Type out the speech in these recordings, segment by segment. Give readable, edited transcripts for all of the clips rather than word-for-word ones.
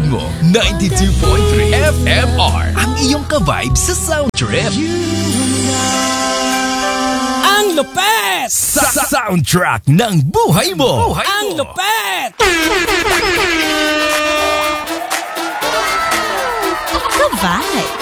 mo, 92.3 FMR. Ang iyong ka-vibe sa Sound Trip. Ang lupet! Sa soundtrack ng buhay mo. Ang lupet! Ka-vibes.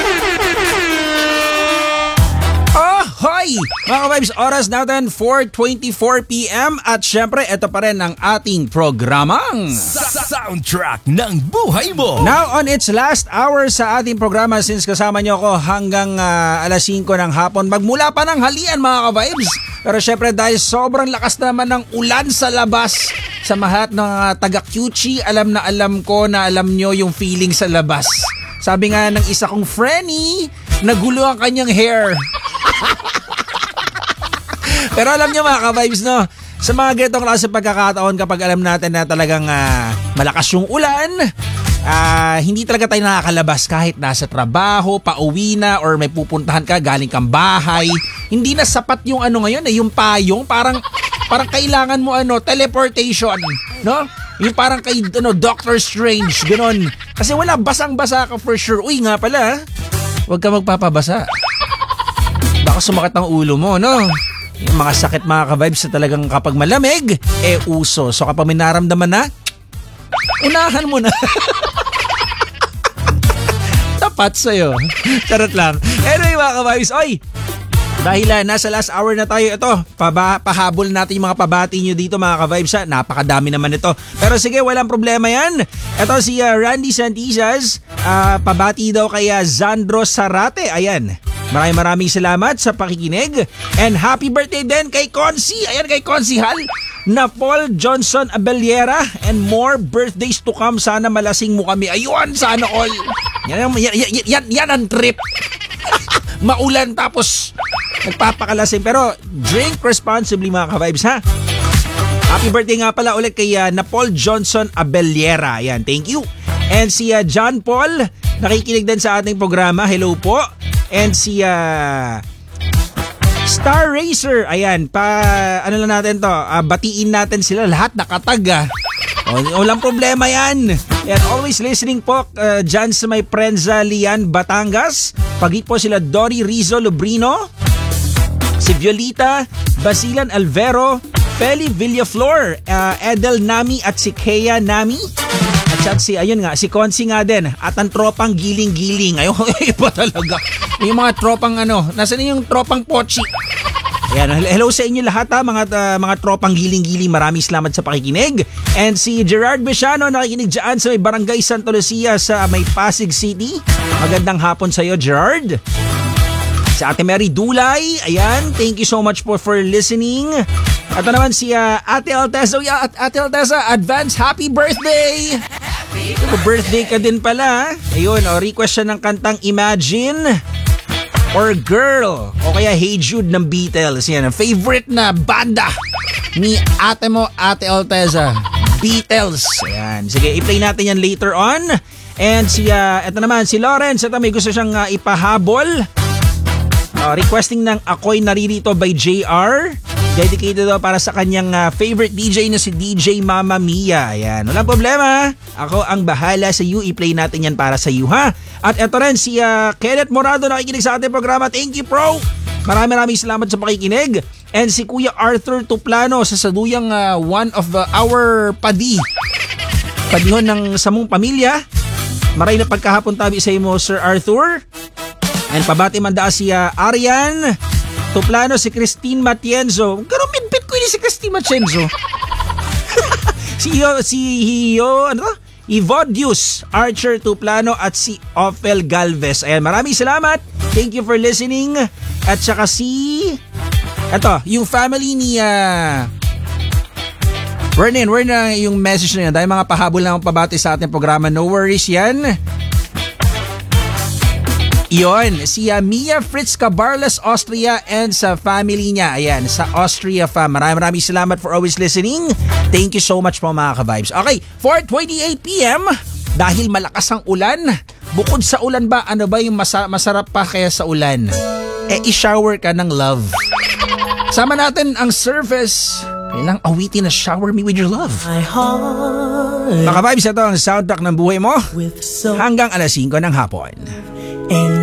Ahoy! Mga ka-vibes, oras natin 4:24 PM at syempre, ito pa rin ang ating programang Sa soundtrack ng buhay mo. now on its last hour sa ating programa since kasama nyo ako hanggang alas 5 ng hapon. Magmula pa ng halian mga ka-vibes. Pero syempre dahil sobrang lakas naman ng ulan sa labas, sa mahat ng taga-QC, alam ko na alam nyo yung feeling sa labas. Sabi nga ng isa kong friendy, nagulo ang kanyang hair. Pero alam nyo mga ka-vibes, no? Sa mga ganitong klase pagkakataon kapag alam natin na talagang malakas yung ulan, hindi talaga tayo nakakalabas kahit nasa trabaho, pauwi na, or may pupuntahan ka, galing kang bahay. Hindi na sapat yung ngayon, yung payong, parang kailangan mo teleportation, no? Yung parang kay Doctor Strange, gano'n. Kasi wala, basang-basa ka for sure. Uy nga pala, huwag ka magpapabasa. Baka sumakit ang ulo mo, no? Yung mga sakit mga ka-vibes na talagang kapag malamig, uso. So kapag may naramdaman na, unahan mo na. Tapat sa'yo. Charot lang. Anyway mga ka-vibes, dahil nasa last hour na tayo, ito, pahabol natin yung mga pabati nyo dito mga ka-vibes. Napakadami naman ito. Pero sige, walang problema yan. Ito si Randy Santizas, pabati daw kay Zandro Sarate. Ayan. Maraming salamat sa pakikinig. And happy birthday din kay Consi. Ayan, kay Consi Hal na Paul Johnson Abellera. And more birthdays to come. Sana malasing mo kami. Ayun, sana all. Yan ang trip. Maulan tapos nagpapakalasing. Pero drink responsibly mga ka-vibes, ha? Happy birthday nga pala ulit kay na Paul Johnson Abellera. Ayan, thank you. And si John Paul, nakikinig din sa ating programa. Hello po. And si Star Racer, ayan, ano lang natin to, batiin natin sila lahat nakatag. Walang problema yan. And always listening po dyan sa may Prensa Lian, Batangas. Pagit po sila Dory Rizzo Lubrino, si Violita Basilan Alvero, Feli Villaflor, Edel Nami at si Kea Nami. At si Consi nga din. At ang tropang giling-giling. Ayun, iba talaga. Yung mga tropang nasaan yung tropang pochi? Ayan, hello sa inyo lahat ha, mga tropang giling-giling. Maraming salamat sa pakikinig. And si Gerard Besiano nakikinig dyan sa may Barangay Santa Lucia sa may Pasig City. Magandang hapon sa iyo, Gerard. Sa Ate Mary Dulay, ayan, thank you so much for listening. At naman si Ate Alteza. Ate Alteza, advance happy birthday! Birthday ka din pala. Ayun, request siya ng kantang Imagine or Girl o kaya Hey Jude ng Beatles. Yan, ang favorite na banda ni ate mo, Ate Alteza, Beatles. Ayan, sige, i-play natin yan later on. And eto naman, si Lawrence, ito may gusto siyang ipahabol. Requesting ng Ako'y Naririto by JR. Dedicated daw para sa kanyang favorite DJ na si DJ Mama Mia. Ayan, walang problema. Ako ang bahala sa iyo. I-play natin yan para sa iyo, ha? At eto rin si Kenneth Morado nakikinig sa ating programa. Thank you, bro. Maraming salamat sa pakikinig. And si Kuya Arthur Tuplano sa saduyang one of our padihon ng samong pamilya. Maray na pagkahapon tabi sa imo, Sir Arthur. And pabati manda si Arian Tuplano, si Christine Matienzo. Pero midbit ko si Christine Matienzo. Evodius Archer Tuplano at si Ophel Galvez. Ayan, maraming salamat. Thank you for listening. At saka yung family ni where na yung message na yan. Dahil mga pahabol na akong pabati sa ating programa. No worries yan. Iyon, si Mia Fritz Cabarles, Austria, and sa family niya. Ayan, sa Austria fam. Maraming salamat for always listening. Thank you so much po mga ka-vibes. Okay, 4:28 PM, dahil malakas ang ulan, bukod sa ulan ba, ano ba yung masarap pa kaya sa ulan? I-shower ka ng love. Sama natin ang Surface. Kailang awitin na Shower Me With Your Love. My heart Mga vibes, ito ang soundtrack ng buhay mo with so hanggang alas 5 ng hapon. ain't